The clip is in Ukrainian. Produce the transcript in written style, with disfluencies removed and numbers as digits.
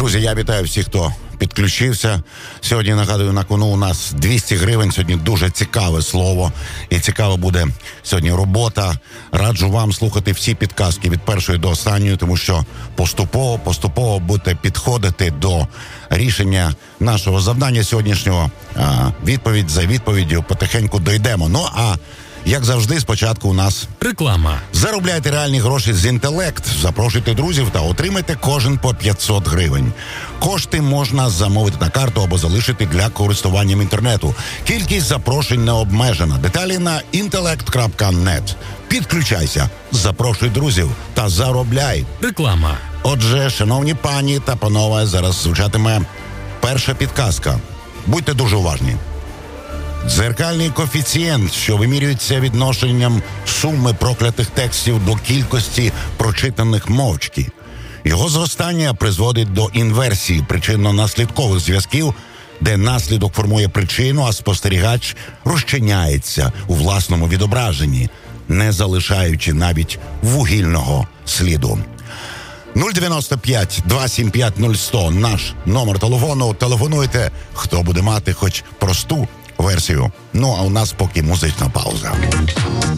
Друзі, я вітаю всіх, хто підключився. Сьогодні, нагадую, на кону у нас 200 гривень. Сьогодні дуже цікаве слово. І цікава буде сьогодні робота. Раджу вам слухати всі підказки від першої до останньої, тому що поступово будете підходити до рішення нашого завдання сьогоднішнього. Відповідь за відповіддю потихеньку дійдемо. Ну, а як завжди, спочатку у нас реклама. Заробляйте реальні гроші з інтелект, запрошуйте друзів та отримайте кожен по 500 гривень. Кошти можна замовити на карту або залишити для користуванням інтернету. Кількість запрошень не обмежена. Деталі на intellect.net. Підключайся, запрошуй друзів та заробляй. Реклама. Отже, шановні пані та панове, зараз звучатиме перша підказка. Будьте дуже уважні. Дзеркальний коефіцієнт, що вимірюється відношенням суми проклятих текстів до кількості прочитаних мовчки. Його зростання призводить до інверсії причинно-наслідкових зв'язків, де наслідок формує причину, а спостерігач розчиняється у власному відображенні, не залишаючи навіть вугільного сліду. 095-275-0100 наш номер телефону. Телефонуйте, хто буде мати хоч просту версію. Ну, а у нас поки музична пауза.